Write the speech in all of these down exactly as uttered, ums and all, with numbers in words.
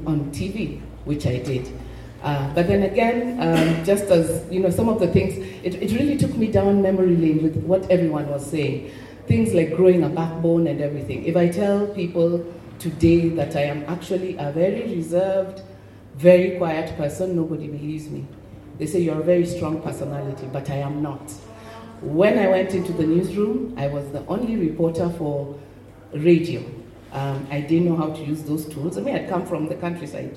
on T V, which I did. Uh, but then again, um, just as, you know, some of the things, it, it really took me down memory lane with what everyone was saying. Things like growing a backbone and everything. If I tell people today that I am actually a very reserved, very quiet person, nobody believes me. They say you're a very strong personality, but I am not. When I went into the newsroom, I was the only reporter for radio. Um, I didn't know how to use those tools. I mean, I'd come from the countryside.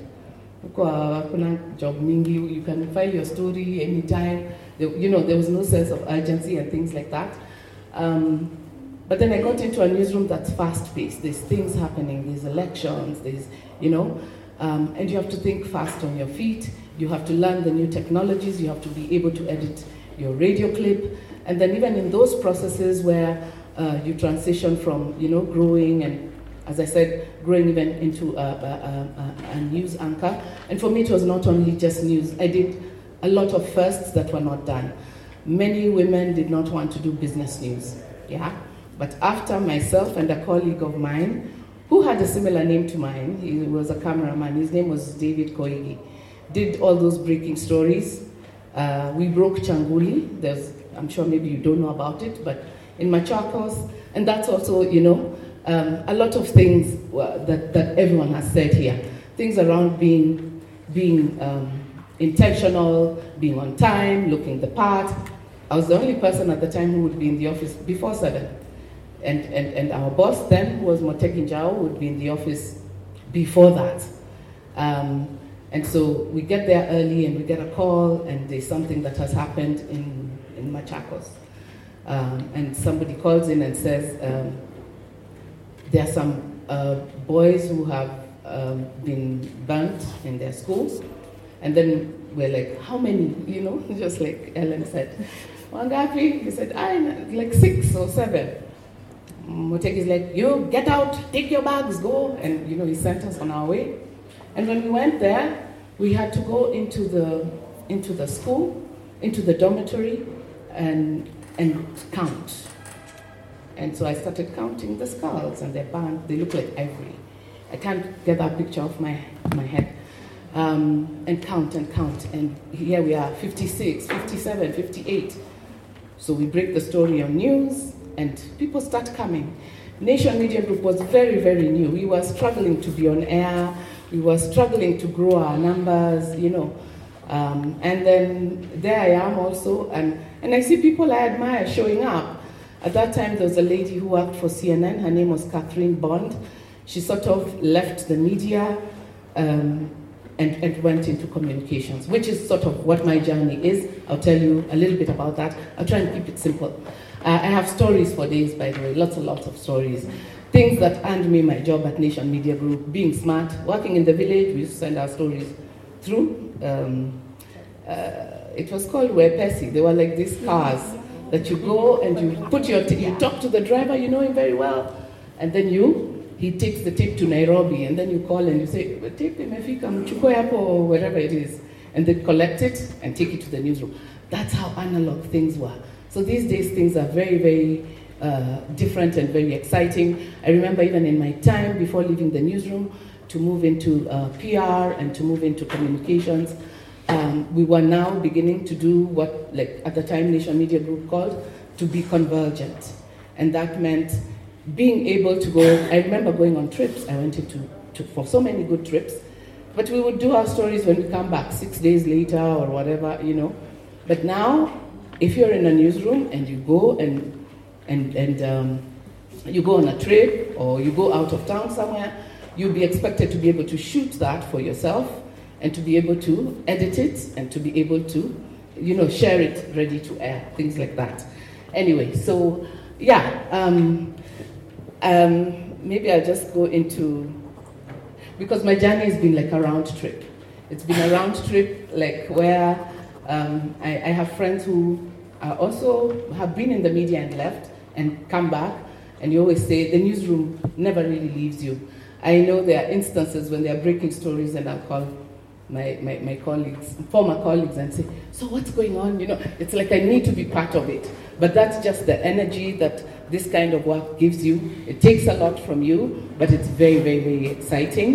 Job mingi, you can file your story anytime. You know, there was no sense of urgency and things like that. Um, but then I got into a newsroom that's fast-paced. There's things happening. There's elections. There's, you know, um, and you have to think fast on your feet. You have to learn the new technologies. You have to be able to edit your radio clip. And then even in those processes where uh, you transition from, you know, growing and, as I said, growing even into a, a, a, a news anchor. And for me, it was not only just news. I did a lot of firsts that were not done. Many women did not want to do business news, yeah? But after myself and a colleague of mine, who had a similar name to mine, he was a cameraman, his name was David Koigi, did all those breaking stories. Uh, we broke Changuli. There's, I'm sure maybe you don't know about it, but in Machakos, and that's also, you know, Um, a lot of things uh, that, that everyone has said here. Things around being, being um, intentional, being on time, looking the part. I was the only person at the time who would be in the office before seven. And, and, and our boss then, who was Motegi Njau, would be in the office before that. Um, and so we get there early and we get a call and there's something that has happened in, in Machakos. Um, and somebody calls in and says, um, there are some uh, boys who have um, been burnt in their schools. And then we're like, how many? You know, just like Ellen said. Wangapi? He said, I like six or seven. Motegi is like, you get out, take your bags, go. And, you know, he sent us on our way. And when we went there, we had to go into the, into the school, into the dormitory, and, and count. And so I started counting the skulls, and they're burnt. They look like ivory. I can't get that picture off my, my head. Um, and count and count. And here we are, fifty-six, fifty-seven, fifty-eight. So we break the story on news, and people start coming. Nation Media Group was very, very new. We were struggling to be on air. We were struggling to grow our numbers, you know. Um, and then there I am also, and, and I see people I admire showing up. At that time, there was a lady who worked for C N N. Her name was Catherine Bond. She sort of left the media um, and, and went into communications, which is sort of what my journey is. I'll tell you a little bit about that. I'll try and keep it simple. Uh, I have stories for days, by the way, lots and lots of stories. Things that earned me my job at Nation Media Group, being smart, working in the village. We used to send our stories through. Um, uh, it was called Wepesi. They were like these cars that you go and you put your, t- you talk to the driver, you know him very well, and then you, he takes the tape to Nairobi, and then you call and you say, tape imefika mchukue hapo, or wherever it is, and they collect it and take it to the newsroom. That's how analog things were. So these days things are very, very uh, different and very exciting. I remember even in my time before leaving the newsroom to move into uh, P R and to move into communications. Um, we were now beginning to do what, like at the time, Nation Media Group called to be convergent. And that meant being able to go, I remember going on trips, I went into to, for so many good trips, but we would do our stories when we come back six days later or whatever, you know. But now, if you're in a newsroom and you go and, and, and um, you go on a trip or you go out of town somewhere, you'll be expected to be able to shoot that for yourself, and to be able to edit it, and to be able to, you know, share it ready to air, things like that. Anyway, so, yeah, um, um, maybe I'll just go into, because my journey has been like a round trip. It's been a round trip, like where um, I, I have friends who are also have been in the media and left and come back, and you always say the newsroom never really leaves you. I know there are instances when they are breaking stories and I'll call My, my, my colleagues, former colleagues, and say, so what's going on? You know, it's like I need to be part of it. But that's just the energy that this kind of work gives you. It takes a lot from you, but it's very, very, very exciting.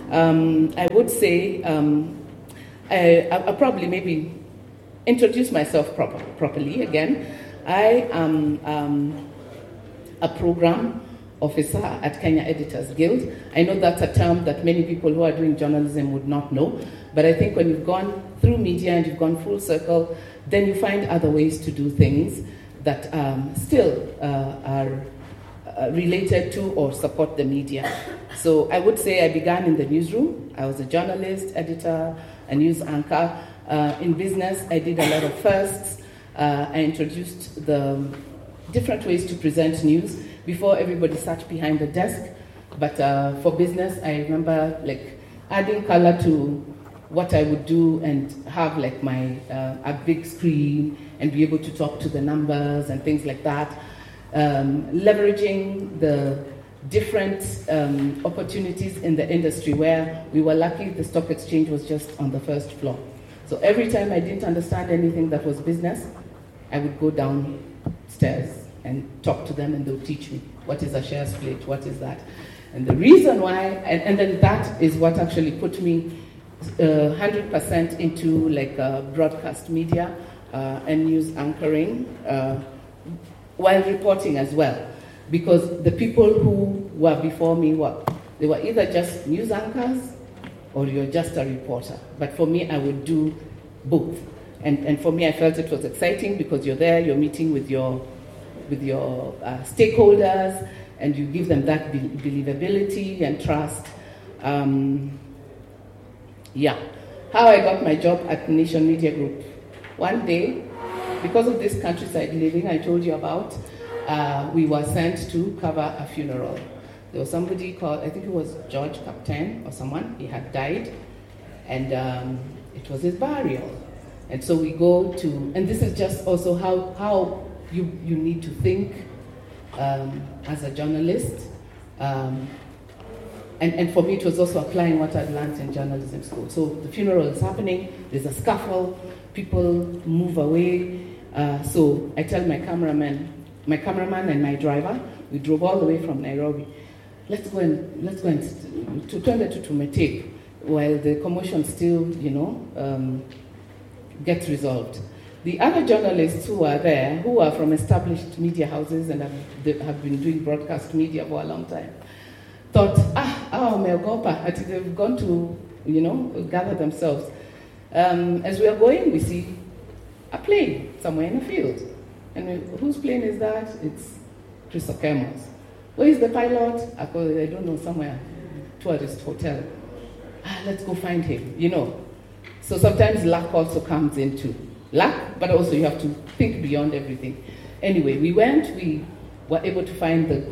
Um, I would say um, I, I'll probably maybe introduce myself proper, properly again. I am um, a program officer at Kenya Editors Guild. I know that's a term that many people who are doing journalism would not know, but I think when you've gone through media and you've gone full circle, then you find other ways to do things that um, still uh, are uh, related to or support the media. So I would say I began in the newsroom. I was a journalist, editor, a news anchor. Uh, in business, I did a lot of firsts. Uh, I introduced the different ways to present news. Before, everybody sat behind the desk, but uh, for business, I remember like adding color to what I would do and have like my uh, a big screen and be able to talk to the numbers and things like that. Um, leveraging the different um, opportunities in the industry where we were lucky the stock exchange was just on the first floor. So every time I didn't understand anything that was business, I would go downstairs and talk to them, and they'll teach me what is a share split, what is that. And the reason why, and, and then that is what actually put me uh, one hundred percent into like uh, broadcast media uh, and news anchoring uh, while reporting as well. Because the people who were before me were, they were either just news anchors or you're just a reporter. But for me, I would do both. And, and for me, I felt it was exciting because you're there, you're meeting with your with your uh, stakeholders, and you give them that be- believability and trust. Um, yeah. How I got my job at Nation Media Group. One day, because of this countryside living I told you about, uh, we were sent to cover a funeral. There was somebody called, I think it was George Captain or someone, he had died, and um, it was his burial. And so we go to, and this is just also how, how You, you need to think um, as a journalist. Um, and, and for me, it was also applying what I'd learned in journalism school. So the funeral is happening, there's a scuffle, people move away. Uh, so I tell my cameraman, my cameraman and my driver, we drove all the way from Nairobi. Let's go and, let's go and, to turn it to Metek, while the commotion still, you know, um, gets resolved. The other journalists who are there, who are from established media houses and have, have been doing broadcast media for a long time, thought, ah, oh, Meogopa, they've gone to, you know, gather themselves. Um, as we are going, we see a plane somewhere in a field. And we, whose plane is that? It's Chris Okemo's. Where is the pilot? I don't know, somewhere, tourist hotel. Ah, let's go find him, you know. So sometimes luck also comes into luck, but also you have to think beyond everything. Anyway, we went, we were able to find the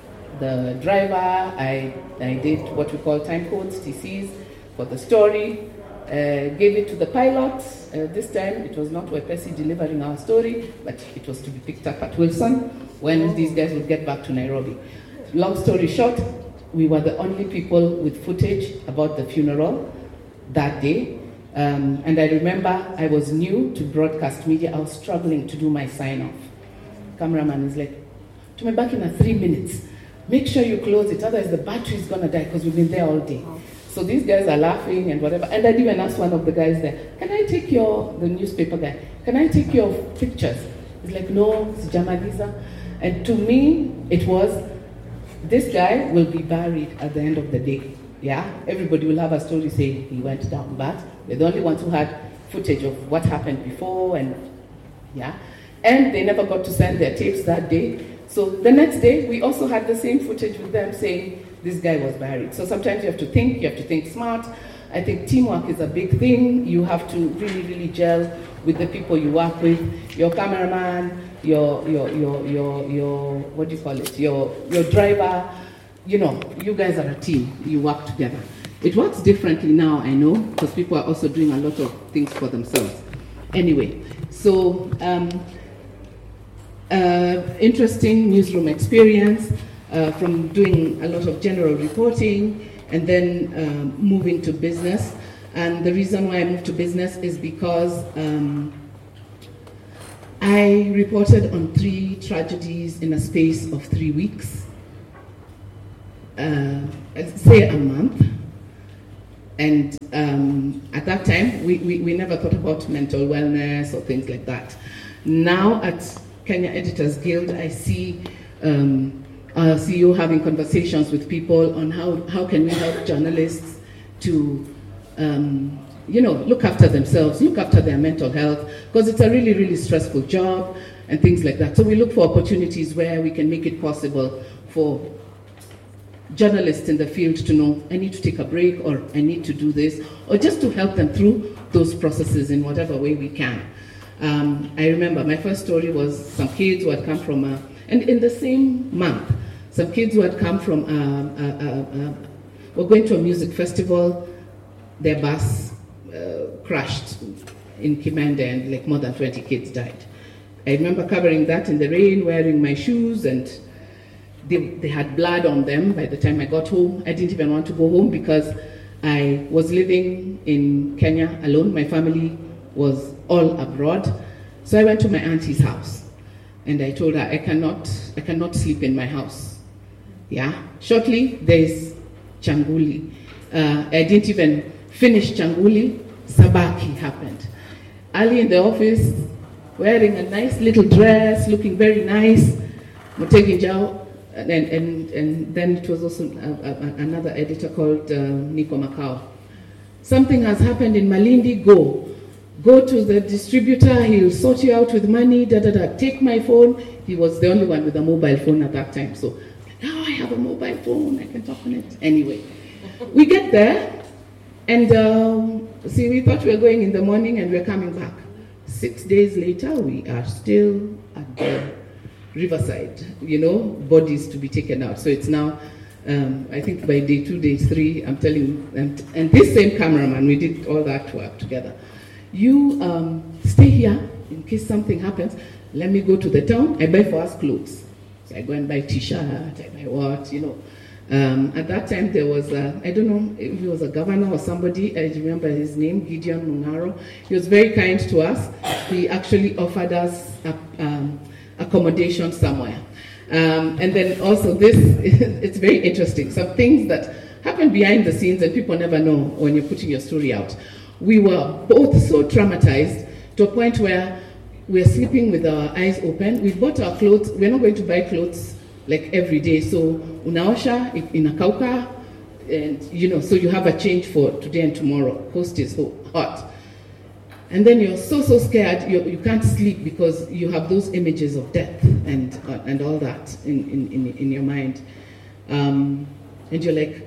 the driver. I, I did what we call time codes, T Cs, for the story, uh, gave it to the pilot. Uh, this time it was not Wepesi delivering our story, but it was to be picked up at Wilson when these guys would get back to Nairobi. Long story short, we were the only people with footage about the funeral that day. Um, and I remember I was new to broadcast media. I was struggling to do my sign-off. Cameraman is like, to me back in a three minutes. Make sure you close it, otherwise the battery is going to die because we've been there all day. So these guys are laughing and whatever. And I'd even asked one of the guys there, can I take your, the newspaper guy, can I take your pictures? He's like, no, it's Jamaliza. And to me, it was, this guy will be buried at the end of the day. Yeah, everybody will have a story saying he went down, but we're the only ones who had footage of what happened before, and yeah, and they never got to send their tapes that day. So the next day, we also had the same footage with them saying this guy was buried. So sometimes you have to think, you have to think smart. I think teamwork is a big thing. You have to really, really gel with the people you work with, your cameraman, your, your, your, your, your what do you call it, your, your driver. You know, you guys are a team, you work together. It works differently now, I know, because people are also doing a lot of things for themselves. Anyway, so um, uh, interesting newsroom experience uh, from doing a lot of general reporting and then uh, moving to business. And the reason why I moved to business is because um, I reported on three tragedies in a space of three weeks. Uh, say a month, And um, at that time, we, we, we never thought about mental wellness or things like that. Now at Kenya Editors Guild, I see um, our C E O having conversations with people on how, how can we help journalists to um, you know, look after themselves, look after their mental health, because it's a really, really stressful job and things like that. So we look for opportunities where we can make it possible for journalists in the field to know, I need to take a break, or I need to do this, or just to help them through those processes in whatever way we can. Um, I remember my first story was some kids who had come from, a, and in the same month, some kids who had come from, a, a, a, a, were going to a music festival, their bus uh, crashed in Kimende, and like more than twenty kids died. I remember covering that in the rain, wearing my shoes, and They, they had blood on them by the time I got home. I didn't even want to go home because I was living in Kenya alone. My family was all abroad. So I went to my auntie's house and I told her, I cannot, I cannot sleep in my house. Yeah. Shortly, there's Changuli. Uh, I didn't even finish Changuli. Sabaki happened. Early in the office, wearing a nice little dress, looking very nice. Mutegi Njau. And, and, and then it was also a, a, another editor called uh, Nico Macau. Something has happened in Malindi, go. Go to the distributor, he'll sort you out with money, da da da. Take my phone. He was the only one with a mobile phone at that time. So, now I have a mobile phone, I can talk on it. Anyway, we get there, and um, see, we thought we were going in the morning and we're coming back. Six days later, we are still at the Riverside, you know, bodies to be taken out. So it's now, um, I think by day two, day three, I'm telling you, and, and this same cameraman, we did all that work together. You um, stay here in case something happens. Let me go to the town. I buy for us clothes. So I go and buy t-shirt, I buy what, you know. Um, at that time, there was, a, I don't know if he was a governor or somebody, I remember his name, Gideon Mungaro. He was very kind to us. He actually offered us a, um, accommodation somewhere. Um, and then also this, it's very interesting. Some things that happen behind the scenes and people never know when you're putting your story out. We were both so traumatized to a point where we're sleeping with our eyes open. We bought our clothes. We're not going to buy clothes like every day. So unaosha in a kauka, and you know, so you have a change for today and tomorrow. Coast is so hot. And then you're so, so scared, you, you can't sleep because you have those images of death and uh, and all that in, in, in, in your mind. Um, and you're like,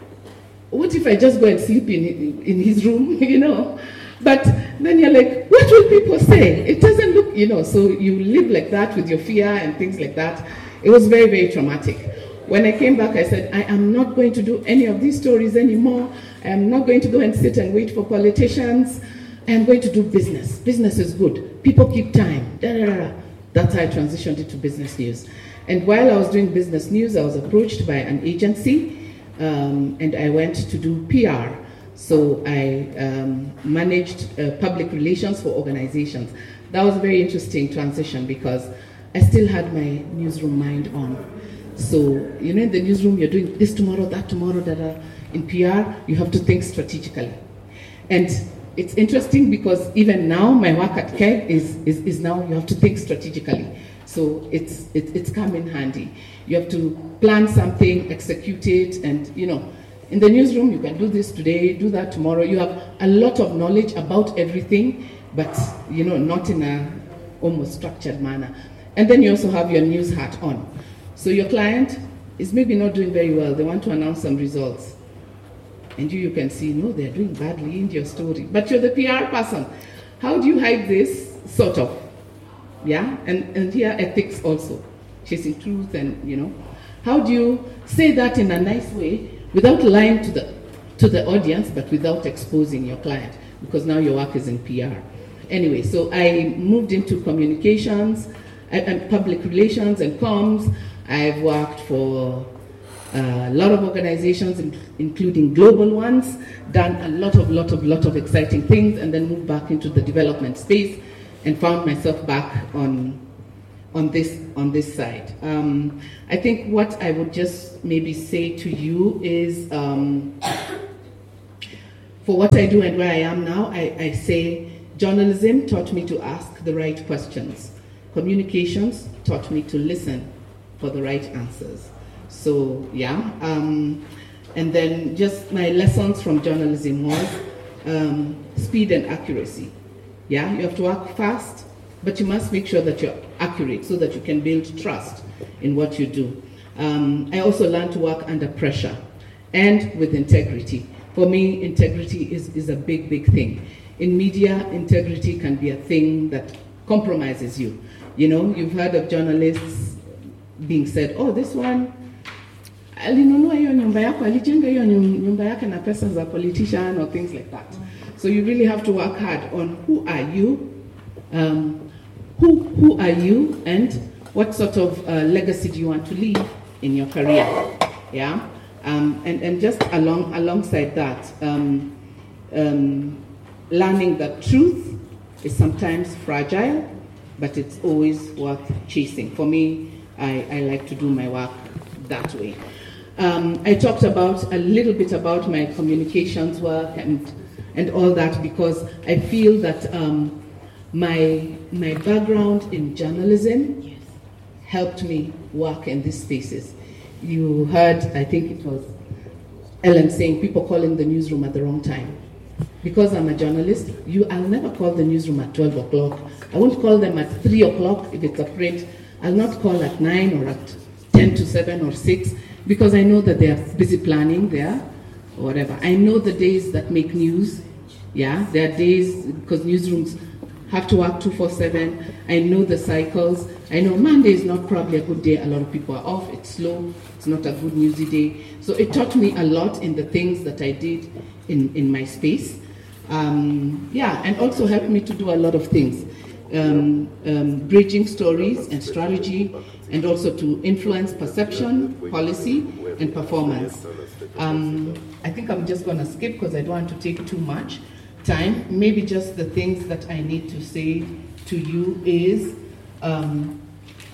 what if I just go and sleep in, in his room, you know? But then you're like, what will people say? It doesn't look, you know, so you live like that with your fear and things like that. It was very, very traumatic. When I came back, I said, I am not going to do any of these stories anymore. I am not going to go and sit and wait for politicians. I am going to do business. Business is good. People keep time. Da, da, da, da. That's how I transitioned into business news. And while I was doing business news, I was approached by an agency, um, and I went to do P R. So I um, managed uh, public relations for organizations. That was a very interesting transition because I still had my newsroom mind on. So, you know, in the newsroom, you're doing this tomorrow, that tomorrow, that uh, in P R, you have to think strategically. And it's interesting because even now, my work at K E G is, is, is now you have to think strategically. So it's, it, it's come in handy. You have to plan something, execute it, and, you know, in the newsroom, you can do this today, do that tomorrow. You have a lot of knowledge about everything, but, you know, not in a almost structured manner. And then you also have your news hat on. So your client is maybe not doing very well. They want to announce some results. And you, you can see, no, they're doing badly in your story. But you're the P R person. How do you hide this? Sort of. Yeah? And, and here, ethics also. Chasing truth and, you know. How do you say that in a nice way without lying to the, to the audience, but without exposing your client? Because now your work is in P R. Anyway, so I moved into communications and public relations and comms. I've worked for a lot of organizations, including global ones, done a lot of, lot of, lot of exciting things, and then moved back into the development space and found myself back on, on, this, on this side. Um, I think what I would just maybe say to you is, um, for what I do and where I am now, I, I say journalism taught me to ask the right questions. Communications taught me to listen for the right answers. So yeah, um, and then just my lessons from journalism was um, speed and accuracy. Yeah, you have to work fast, but you must make sure that you're accurate so that you can build trust in what you do. Um, I also learned to work under pressure and with integrity. For me, integrity is, is a big, big thing. In media, integrity can be a thing that compromises you. You know, you've heard of journalists being said, oh, this one, alinunua hiyo nyumba yako, alijenga hiyo nyumba yake na pesa za politician or things like that. So you really have to work hard on who are you, um, who, who are you, and what sort of uh, legacy do you want to leave in your career, yeah? Um, and, and just along alongside that, um, um, learning that truth is sometimes fragile, but it's always worth chasing. For me, I, I like to do my work that way. Um, I talked about a little bit about my communications work and, and all that because I feel that um, my, my background in journalism yes. helped me work in these spaces. You heard, I think it was Ellen saying, people calling the newsroom at the wrong time. Because I'm a journalist, you, I'll never call the newsroom at twelve o'clock. I won't call them at three o'clock if it's a print. I'll not call at nine or at ten to seven or six because I know that they are busy planning there or whatever. I know the days that make news. Yeah, there are days because newsrooms have to work two four seven. I know the cycles. I know Monday is not probably a good day. A lot of people are off. It's slow. It's not a good newsy day. So it taught me a lot in the things that I did in, in my space. Um, yeah, and also helped me to do a lot of things. Um, um, bridging stories and strategy, and also to influence perception, policy, and performance. Um, I think I'm just going to skip because I don't want to take too much time. Maybe just the things that I need to say to you is, um,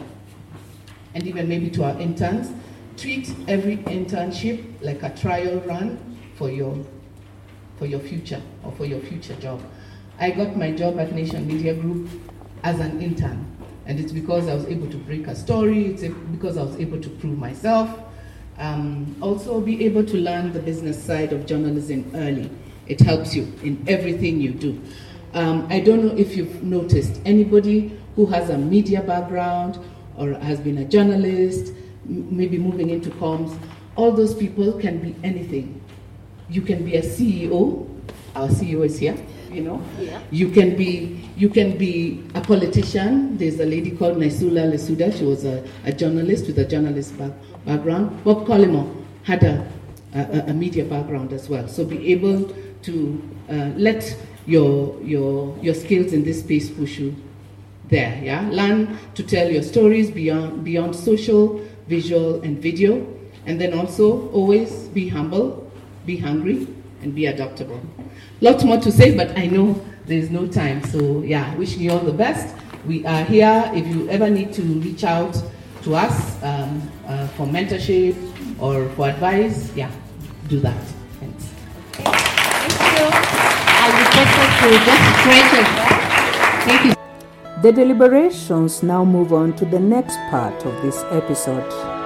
and even maybe to our interns, treat every internship like a trial run for your, for your future or for your future job. I got my job at Nation Media Group as an intern, and it's because I was able to break a story, it's because I was able to prove myself. Um, also be able to learn the business side of journalism early. It helps you in everything you do. Um, I don't know if you've noticed, anybody who has a media background or has been a journalist, m- maybe moving into comms, all those people can be anything. You can be a C E O, our C E O is here, you know. Yeah. You can be you can be a politician. There's a lady called Naisula Lesuda. She was a, a journalist with a journalist back, background. Bob Collymore had a, a, a media background as well. So be able to uh, let your your your skills in this space push you there. Yeah, learn to tell your stories beyond beyond social, visual, and video, and then also always be humble, be hungry, and be adaptable. Lots more to say, but I know there's no time. So yeah, wishing you all the best. We are here. If you ever need to reach out to us um, uh, for mentorship or for advice, yeah, do that. Thanks. Thank you. I request us to just stretch as well. Thank you. The deliberations now move on to the next part of this episode.